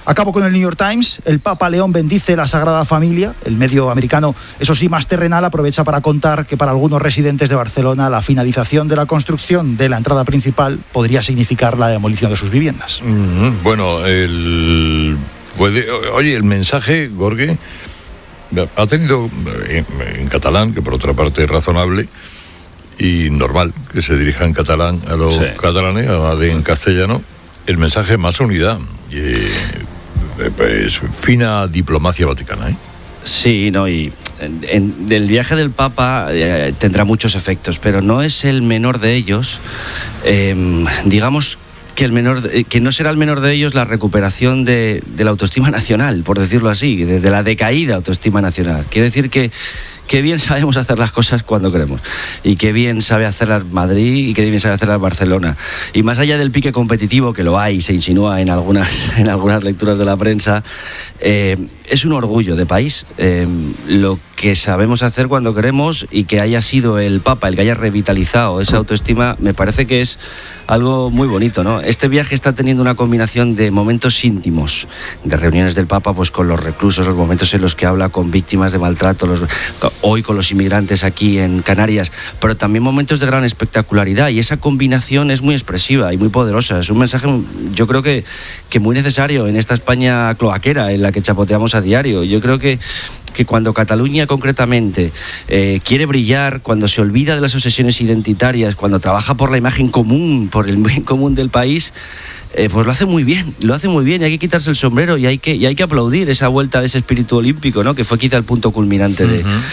Acabo con el New York Times. El Papa León bendice la Sagrada Familia. El medio americano, eso sí, más terrenal, aprovecha para contar que para algunos residentes de Barcelona la finalización de la construcción de la entrada principal podría significar la demolición de sus viviendas. Bueno, el mensaje, Jorge, ha tenido en catalán, que por otra parte es razonable y normal que se dirija en catalán a los catalanes, además de en castellano, el mensaje más unidad. Es fina diplomacia vaticana, ¿eh? Sí, no, y el viaje del Papa tendrá muchos efectos, pero no es el menor de ellos. Digamos que no será el menor de ellos la recuperación de la autoestima nacional, por decirlo así, de la decaída autoestima nacional. Quiere decir que bien sabemos hacer las cosas cuando queremos, y que bien sabe hacerlas Madrid y que bien sabe hacerlas Barcelona. Y más allá del pique competitivo, que lo hay, se insinúa en algunas lecturas de la prensa, es un orgullo de país lo que sabemos hacer cuando queremos, y que haya sido el Papa el que haya revitalizado esa autoestima, me parece que es algo muy bonito, ¿no? Este viaje está teniendo una combinación de momentos íntimos, de reuniones del Papa pues con los reclusos, los momentos en los que habla con víctimas de maltrato, hoy con los inmigrantes aquí en Canarias, pero también momentos de gran espectacularidad, y esa combinación es muy expresiva y muy poderosa. Es un mensaje, yo creo que muy necesario en esta España cloaquera en la que chapoteamos a diario. Yo creo que cuando Cataluña concretamente quiere brillar, cuando se olvida de las obsesiones identitarias, cuando trabaja por la imagen común, por el bien común del país, pues lo hace muy bien, y hay que quitarse el sombrero y hay que aplaudir esa vuelta de ese espíritu olímpico, ¿no? Que fue quizá el punto culminante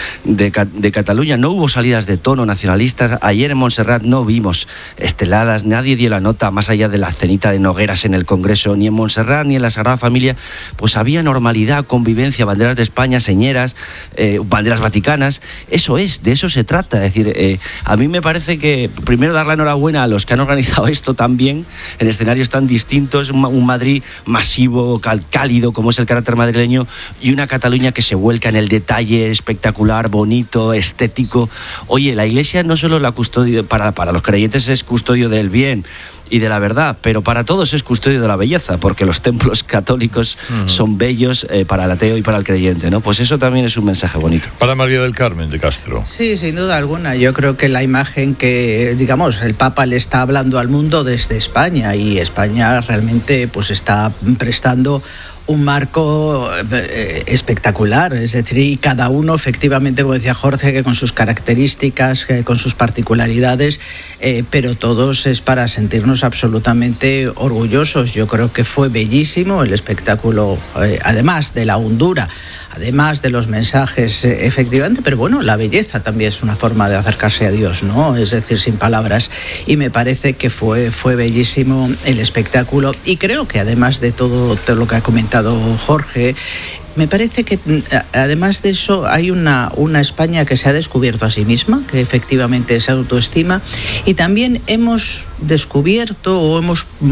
de Cataluña. No hubo salidas de tono nacionalistas. Ayer en Montserrat no vimos esteladas, nadie dio la nota más allá de la cenita de Nogueras en el Congreso, ni en Montserrat ni en la Sagrada Familia. Pues había normalidad, convivencia, banderas de España, señeras, banderas vaticanas. De eso se trata. Es decir, a mí me parece que primero dar la enhorabuena a los que han organizado esto tan bien, en escenarios tan distintos, un Madrid masivo, cálido, como es el carácter madrileño, y una Cataluña que se vuelca en el detalle espectacular, bonito, estético. Oye, la Iglesia no solo la custodia, para los creyentes es custodio del bien y de la verdad, pero para todos es custodio de la belleza, porque los templos católicos son bellos para el ateo y para el creyente, ¿no? Pues eso también es un mensaje bonito. Para María del Carmen de Castro. Sí, sin duda alguna. Yo creo que la imagen que, digamos, el Papa le está hablando al mundo desde España, y España realmente pues está prestando un marco espectacular, es decir, y cada uno efectivamente, como decía Jorge, que con sus características, con sus particularidades, pero todos es para sentirnos absolutamente orgullosos. Yo creo que fue bellísimo el espectáculo, además de la hondura, además de los mensajes, efectivamente, pero bueno, la belleza también es una forma de acercarse a Dios, ¿no? Es decir, sin palabras, y me parece que fue bellísimo el espectáculo, y creo que además de todo lo que ha comentado Jorge, me parece que además de eso hay una España que se ha descubierto a sí misma, que efectivamente es autoestima, y también hemos descubierto o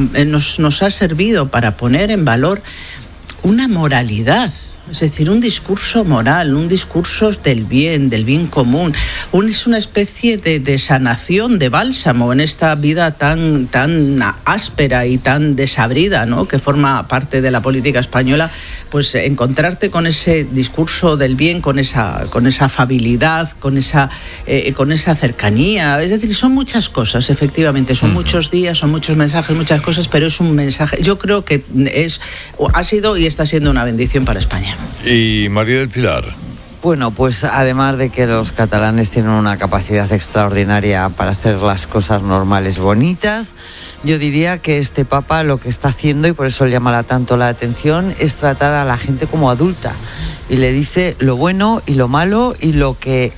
nos ha servido para poner en valor una moralidad. Es decir, un discurso moral, un discurso del bien común. Es una especie de sanación, de bálsamo en esta vida tan áspera y tan desabrida, ¿no?, que forma parte de la política española. Pues encontrarte con ese discurso del bien, con esa afabilidad, con esa cercanía. Es decir, son muchas cosas, efectivamente, son muchos días, son muchos mensajes, muchas cosas, pero es un mensaje, yo creo que ha sido y está siendo una bendición para España. Y María del Pilar. Bueno, pues además de que los catalanes tienen una capacidad extraordinaria para hacer las cosas normales bonitas, yo diría que este Papa lo que está haciendo, y por eso le llama tanto la atención, es tratar a la gente como adulta, y le dice lo bueno y lo malo y lo que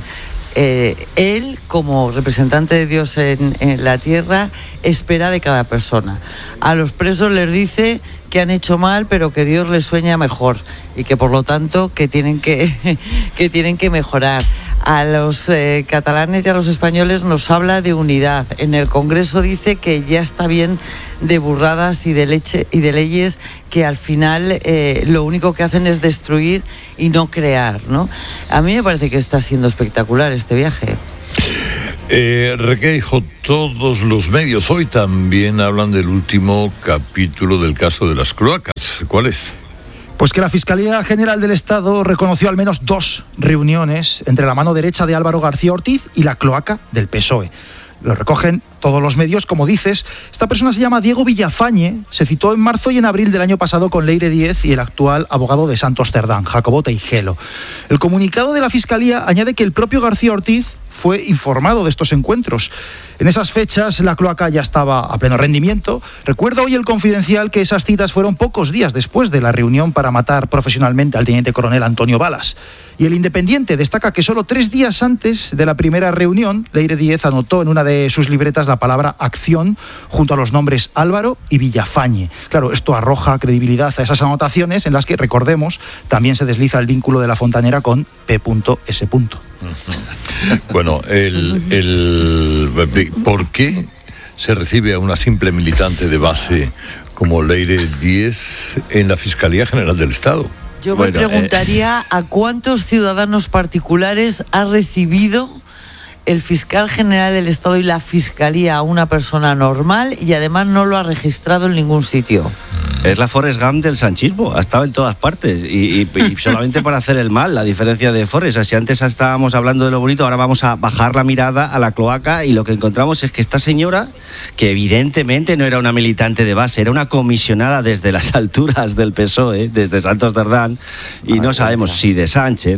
él, como representante de Dios en la tierra, espera de cada persona. A los presos les dice que han hecho mal, pero que Dios les sueña mejor, y que por lo tanto que tienen que mejorar. A los catalanes y a los españoles nos habla de unidad. En el Congreso dice que ya está bien de burradas y de leyes que al final lo único que hacen es destruir y no crear, ¿no? A mí me parece que está siendo espectacular este viaje. Requeijo, todos los medios hoy también hablan del último capítulo del caso de las cloacas. ¿Cuál es? Pues que la Fiscalía General del Estado reconoció al menos 2 reuniones entre la mano derecha de Álvaro García Ortiz y la cloaca del PSOE. Lo recogen todos los medios, como dices. Esta persona se llama Diego Villafañe, se citó en marzo y en abril del año pasado con Leire Díez y el actual abogado de Santos Cerdán, Jacobo Teijelo. El comunicado de la Fiscalía añade que el propio García Ortiz fue informado de estos encuentros. En esas fechas la cloaca ya estaba a pleno rendimiento. Recuerda hoy el Confidencial que esas citas fueron pocos días después de la reunión para matar profesionalmente al teniente coronel Antonio Balas. Y el Independiente destaca que solo 3 días antes de la primera reunión, Leire Díez anotó en una de sus libretas la palabra acción junto a los nombres Álvaro y Villafañe. Claro, esto arroja credibilidad a esas anotaciones en las que, recordemos, también se desliza el vínculo de la Fontanera con P.S. Bueno, ¿por qué se recibe a una simple militante de base como Leire Díez en la Fiscalía General del Estado? Yo me preguntaría a cuántos ciudadanos particulares ha recibido el fiscal general del Estado y la Fiscalía a una persona normal y además no lo ha registrado en ningún sitio. Es la Forrest Gump del sanchismo, ha estado en todas partes y solamente para hacer el mal, la diferencia de Forrest. Si antes estábamos hablando de lo bonito, ahora vamos a bajar la mirada a la cloaca y lo que encontramos es que esta señora, que evidentemente no era una militante de base, era una comisionada desde las alturas del PSOE, desde Santos Cerdán, y no sabemos si de Sánchez,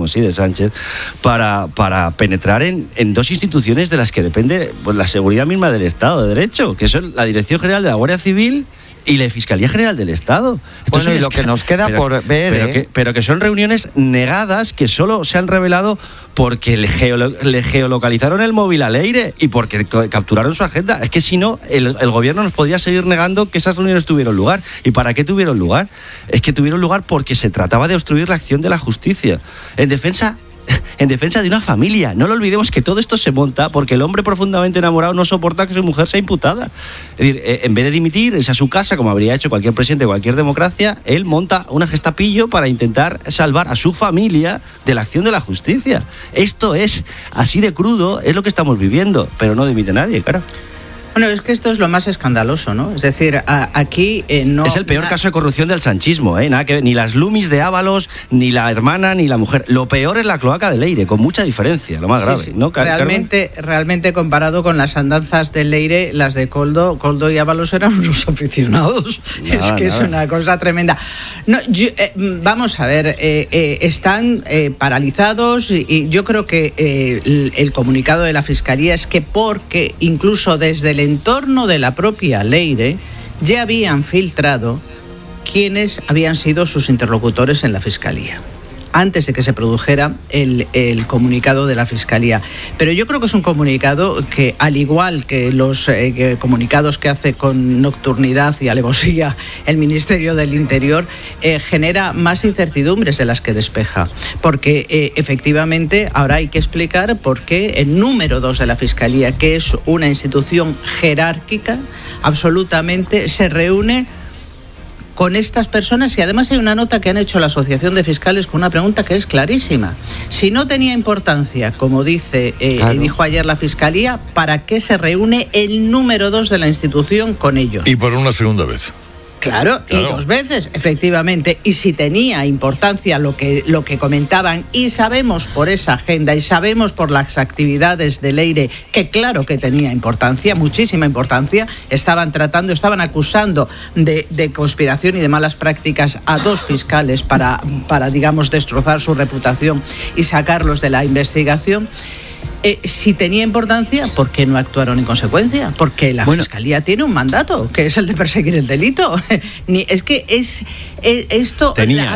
para penetrar en 2 instituciones de las que depende pues, la seguridad misma del Estado de Derecho, que son la Dirección General de la Guardia Civil y la Fiscalía General del Estado. Bueno, y lo que nos queda por ver... Pero que son reuniones negadas que solo se han revelado porque le geolocalizaron el móvil a Leire y porque capturaron su agenda. Es que si no, el gobierno nos podía seguir negando que esas reuniones tuvieron lugar. ¿Y para qué tuvieron lugar? Es que tuvieron lugar porque se trataba de obstruir la acción de la justicia. En defensa de una familia. No lo olvidemos que todo esto se monta porque el hombre profundamente enamorado no soporta que su mujer sea imputada. Es decir, en vez de dimitir, irse a su casa, como habría hecho cualquier presidente de cualquier democracia, él monta una gestapillo para intentar salvar a su familia de la acción de la justicia. Esto es así de crudo, es lo que estamos viviendo, pero no dimite nadie, claro. Bueno, es que esto es lo más escandaloso, ¿no? Es decir, aquí no... Es el peor caso de corrupción del sanchismo, ¿eh? Nada que ni las Lumis de Ábalos, ni la hermana, ni la mujer. Lo peor es la cloaca de Leire, con mucha diferencia, lo más grave, sí. ¿no? Realmente comparado con las andanzas de Leire, las de Koldo y Ábalos eran unos aficionados. Es una cosa tremenda. No, vamos a ver, están paralizados y yo creo que el comunicado de la Fiscalía es que porque incluso desde el entorno de la propia Leire ya habían filtrado quiénes habían sido sus interlocutores en la Fiscalía antes de que se produjera el comunicado de la Fiscalía. Pero yo creo que es un comunicado que, al igual que los comunicados que hace con nocturnidad y alevosía el Ministerio del Interior, genera más incertidumbres de las que despeja. Porque efectivamente ahora hay que explicar por qué el número 2 de la Fiscalía, que es una institución jerárquica, absolutamente se reúne con estas personas, y además hay una nota que han hecho la Asociación de Fiscales con una pregunta que es clarísima. Si no tenía importancia, como dijo ayer la Fiscalía, ¿para qué se reúne el número 2 de la institución con ellos? Y por una segunda vez. Claro, y 2 veces, efectivamente. Y si tenía importancia lo que comentaban, y sabemos por esa agenda, y sabemos por las actividades de Leire, que claro que tenía importancia, muchísima importancia, estaban acusando de conspiración y de malas prácticas a 2 fiscales para digamos, destrozar su reputación y sacarlos de la investigación. Si tenía importancia, ¿por qué no actuaron en consecuencia? Porque la Fiscalía tiene un mandato, que es el de perseguir el delito. Es que esto... Tenía.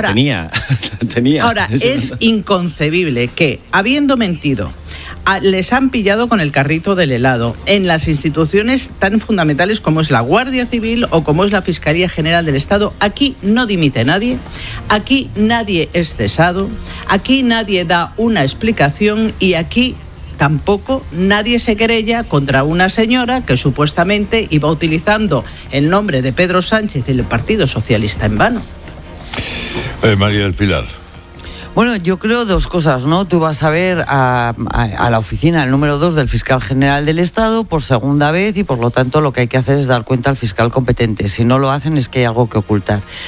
Ahora, es inconcebible que, habiendo mentido, les han pillado con el carrito del helado en las instituciones tan fundamentales como es la Guardia Civil o como es la Fiscalía General del Estado. Aquí no dimite nadie, aquí nadie es cesado, aquí nadie da una explicación y aquí tampoco nadie se querella contra una señora que supuestamente iba utilizando el nombre de Pedro Sánchez y el Partido Socialista en vano. María del Pilar. Bueno, yo creo 2 cosas, ¿no? Tú vas a ver a la oficina, el número 2 del fiscal general del Estado por segunda vez y por lo tanto lo que hay que hacer es dar cuenta al fiscal competente. Si no lo hacen es que hay algo que ocultar.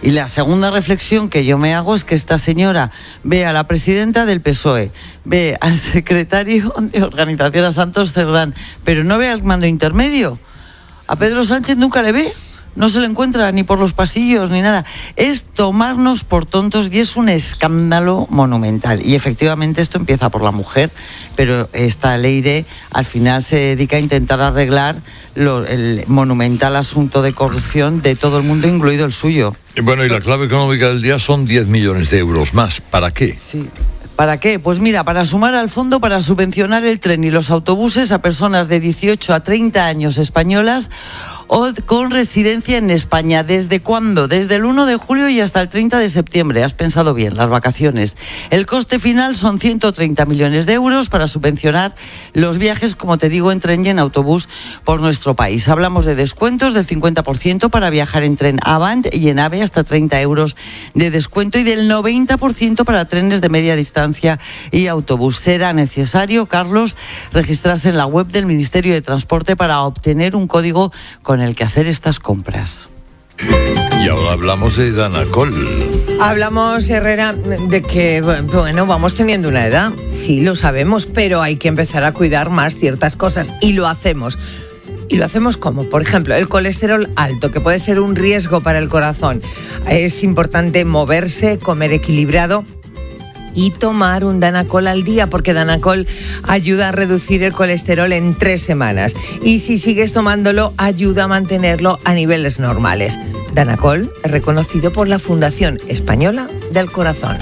Y la segunda reflexión que yo me hago es que esta señora ve a la presidenta del PSOE, ve al secretario de organización, a Santos Cerdán, pero no ve al mando intermedio. A Pedro Sánchez nunca le ve. No se le encuentra ni por los pasillos ni nada. Es tomarnos por tontos y es un escándalo monumental. Y efectivamente esto empieza por la mujer, pero esta Leire al final se dedica a intentar arreglar el monumental asunto de corrupción de todo el mundo, incluido el suyo. Bueno, y la clave económica del día son 10 millones de euros más. ¿Para qué? Sí. ¿Para qué? Pues mira, para sumar al fondo para subvencionar el tren y los autobuses a personas de 18 a 30 años españolas o con residencia en España. ¿Desde cuándo? Desde el 1 de julio y hasta el 30 de septiembre. Has pensado bien, las vacaciones. El coste final son 130 millones de euros para subvencionar los viajes, como te digo, en tren y en autobús por nuestro país. Hablamos de descuentos del 50% para viajar en tren Avant y en AVE hasta 30 euros de descuento y del 90% para trenes de media distancia y autobús. Será necesario, Carlos, registrarse en la web del Ministerio de Transporte para obtener un código con el que hacer estas compras. Y ahora hablamos de Danacol. Hablamos, Herrera, de que, bueno, vamos teniendo una edad, sí, lo sabemos, pero hay que empezar a cuidar más ciertas cosas y lo hacemos. ¿Y lo hacemos como? Por ejemplo, el colesterol alto, que puede ser un riesgo para el corazón. Es importante moverse, comer equilibrado y tomar un Danacol al día, porque Danacol ayuda a reducir el colesterol en 3 semanas. Y si sigues tomándolo, ayuda a mantenerlo a niveles normales. Danacol es reconocido por la Fundación Española del Corazón.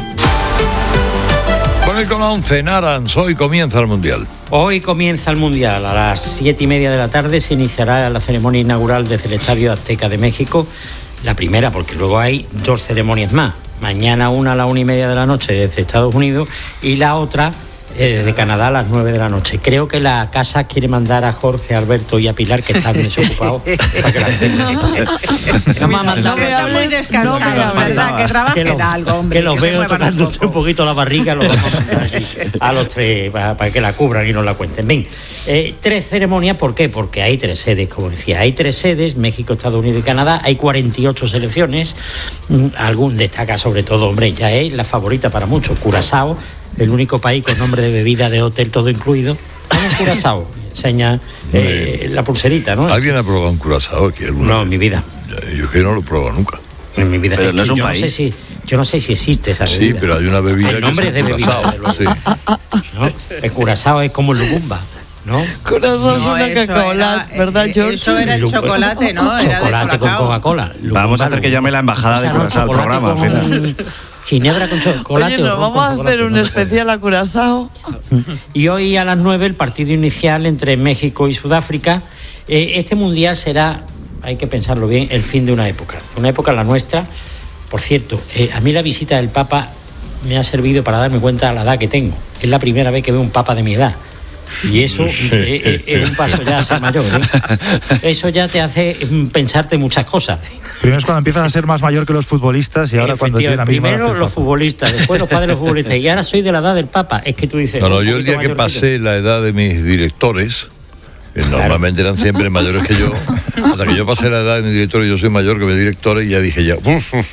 Con el con la 11 en Arans, hoy comienza el Mundial. Hoy comienza el Mundial. A las 7:30 de la tarde se iniciará la ceremonia inaugural desde el Estadio Azteca de México. La primera, porque luego hay 2 ceremonias más. Mañana una a la 1:30 de la noche desde Estados Unidos y la otra de Canadá a las 9 de la noche. Creo que la casa quiere mandar a Jorge, Alberto y a Pilar, que están desocupados, para que la muy descansados, ¿verdad? Que trabajen algo, hombre. Que los veo tocándose un poquito la barriga, los vamos a los 3 para que la cubran y nos la cuenten. Bien, 3 ceremonias, ¿por qué? Porque hay 3 sedes, como decía. Hay 3 sedes, México, Estados Unidos y Canadá. Hay 48 selecciones. Algún destaca sobre todo, hombre, ya es la favorita para muchos, Curazao, el único país con nombre de bebida, de hotel, todo incluido. Vamos, Curazao, enseña la pulserita, ¿no? ¿Alguien ha probado un Curazao aquí alguna vez? No, en mi vida. Yo que no lo he probado nunca. En mi vida. Pero no es un país. Yo no sé si existe esa bebida. Sí, pero hay una bebida el nombre que es un Curazao. Sí. ¿No? El Curazao es como el Lugumba, ¿no? Curazao es una Coca-Cola, ¿verdad, George? Eso era el chocolate, ¿no? Era Chocolate con Coca-Cola. Vamos a hacer que llame la embajada de Curazao al programa, al final. Ginebra con chocolate. Oye, ¿nos vamos a hacer un especial a Curazao? Y hoy a las 9 el partido inicial entre México y Sudáfrica. Este mundial será, hay que pensarlo bien, el fin de una época la nuestra. Por cierto, a mí la visita del Papa me ha servido para darme cuenta de la edad que tengo. Es la primera vez que veo un Papa de mi edad. Y eso es un paso ya a ser mayor, ¿eh? Eso ya te hace pensarte muchas cosas. Primero es cuando empiezas a ser más mayor que los futbolistas y ahora cuando tiene la misma edad. Primero los futbolistas, después los padres de los futbolistas. Y ahora soy de la edad del Papa. Es que tú dices... No, yo el día que pasé la edad de mis directores, que normalmente eran siempre mayores que yo, hasta que yo pasé la edad de mis directores, yo soy mayor que mis directores, y ya dije ya...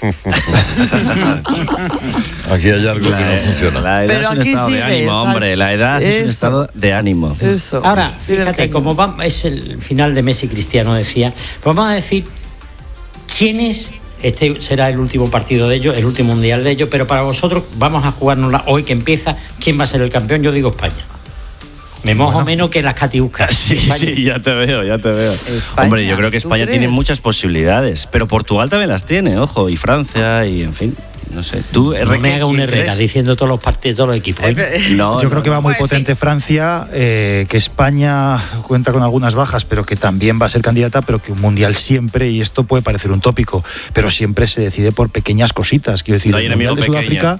Aquí hay algo que no funciona. La edad es un estado de ánimo, hombre. La edad es un estado de ánimo. Eso. Ahora, fíjate, como es el final de Messi Cristiano, decía, pues vamos a decir quiénes... Este será el último partido de ellos, el último mundial de ellos, pero para vosotros vamos a jugárnosla hoy que empieza. ¿Quién va a ser el campeón? Yo digo España. Me mojo menos que las catiuscas. Sí, ya te veo. España, hombre, yo creo que España tiene muchas posibilidades, pero Portugal también las tiene, ojo, y Francia, y en fin, no sé. Tú, no me haga un Herrera diciendo todos los partidos, todos los equipos. Yo creo que va muy potente Francia, que España cuenta con algunas bajas, pero que también va a ser candidata, pero que un mundial siempre, y esto puede parecer un tópico, pero siempre se decide por pequeñas cositas. Quiero decir, no hay el mundial de Sudáfrica,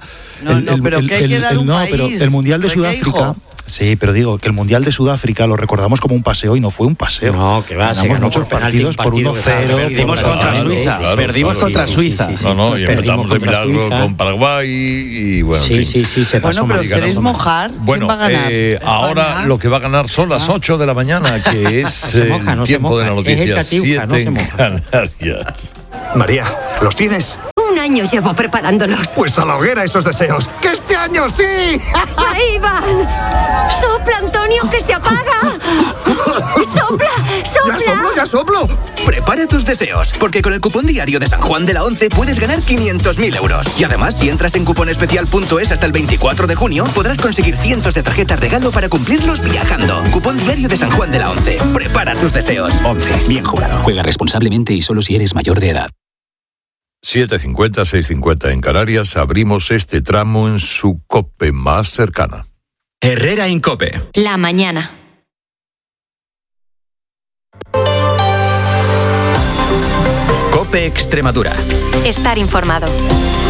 el mundial de Sudáfrica. Sí, pero digo que el Mundial de Sudáfrica lo recordamos como un paseo y no fue un paseo. No, que va, ganamos muchos partidos por 1-0. Perdimos contra Suiza. Perdimos contra Suiza. No, y empezamos de milagro con Paraguay y bueno. Sí, se pasó. Bueno, pero ¿os queréis mojar? Bueno, ¿quién va a ganar? Ahora lo que va a ganar son las 8 de la mañana, que es el tiempo de la noticia. 7 en Canarias. María, ¿los tienes? 1 año llevo preparándolos. Pues a la hoguera esos deseos. ¡Que este año sí! ¡Ahí van! ¡Sopla, Antonio, que se apaga! ¡Sopla, sopla! ¡Ya soplo! Prepara tus deseos, porque con el cupón diario de San Juan de la 11 puedes ganar 500.000 euros. Y además, si entras en cuponespecial.es hasta el 24 de junio, podrás conseguir cientos de tarjetas regalo para cumplirlos viajando. Cupón diario de San Juan de la 11. Prepara tus deseos. 11. Bien jugado. Juega responsablemente y solo si eres mayor de edad. 7:50, 6:50 en Canarias. Abrimos este tramo en su COPE más cercana. Herrera en COPE. La mañana. COPE Extremadura. Estar informado.